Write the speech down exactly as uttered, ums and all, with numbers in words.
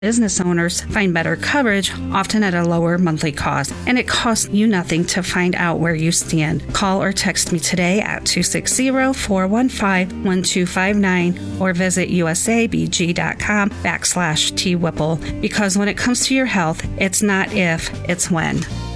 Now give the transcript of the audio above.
Business owners find better coverage, often at a lower monthly cost, and it costs you nothing to find out where you stand. Call or text me today at two six zero, four one five, one two five nine or visit usabg.com backslash T Whipple, because when it comes to your health, it's not if, it's when.